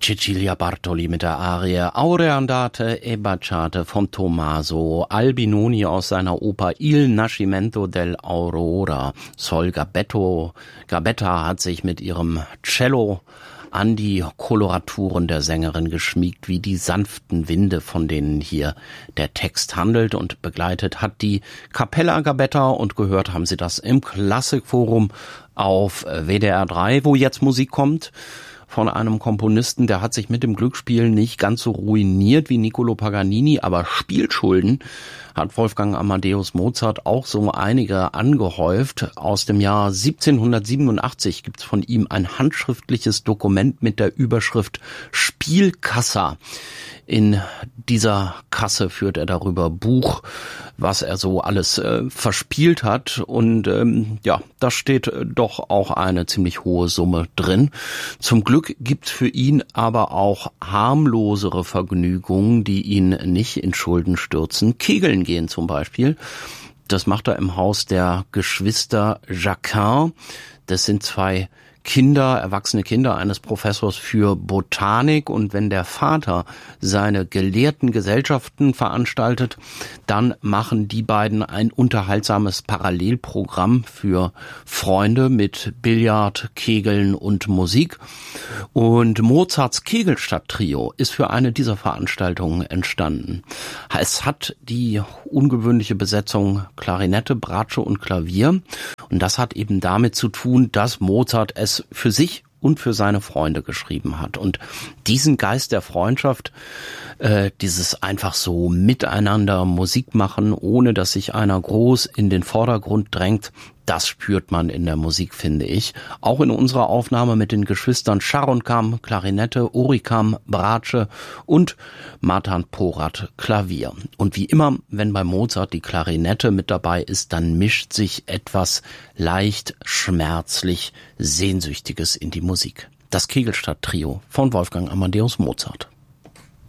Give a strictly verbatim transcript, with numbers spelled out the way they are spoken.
Cecilia Bartoli mit der Arie Aure andate e baciate von Tommaso Albinoni aus seiner Oper Il Nascimento dell'Aurora. Sol Gabetto, Gabetta hat sich mit ihrem Cello an die Koloraturen der Sängerin geschmiegt, wie die sanften Winde, von denen hier der Text handelt, und begleitet hat die Capella Gabetta, und gehört haben Sie das im Klassikforum auf W D R drei, wo jetzt Musik kommt von einem Komponisten, der hat sich mit dem Glücksspiel nicht ganz so ruiniert wie Niccolo Paganini, aber Spielschulden hat Wolfgang Amadeus Mozart auch so einige angehäuft. Aus dem Jahr siebzehnhundertsiebenundachtzig gibt's von ihm ein handschriftliches Dokument mit der Überschrift Spielkassa. In dieser Kasse führt er darüber Buch, was er so alles äh, verspielt hat, und ähm, ja, da steht äh, doch auch eine ziemlich hohe Summe drin. Zum Glück gibt's für ihn aber auch harmlosere Vergnügungen, die ihn nicht in Schulden stürzen. Kegeln gehen zum Beispiel. Das macht er im Haus der Geschwister Jacquin. Das sind zwei Kinder, erwachsene Kinder eines Professors für Botanik, und wenn der Vater seine gelehrten Gesellschaften veranstaltet, dann machen die beiden ein unterhaltsames Parallelprogramm für Freunde mit Billard, Kegeln und Musik. Und Mozarts Kegelstadt-Trio ist für eine dieser Veranstaltungen entstanden. Es hat die ungewöhnliche Besetzung Klarinette, Bratsche und Klavier, und das hat eben damit zu tun, dass Mozart es für sich und für seine Freunde geschrieben hat. Und diesen Geist der Freundschaft, äh, dieses einfach so miteinander Musik machen, ohne dass sich einer groß in den Vordergrund drängt, das spürt man in der Musik, finde ich. Auch in unserer Aufnahme mit den Geschwistern Charonkam, Klarinette, Orikam, Bratsche und Matan Porat, Klavier. Und wie immer, wenn bei Mozart die Klarinette mit dabei ist, dann mischt sich etwas leicht schmerzlich Sehnsüchtiges in die Musik. Das Kegelstadt-Trio von Wolfgang Amadeus Mozart.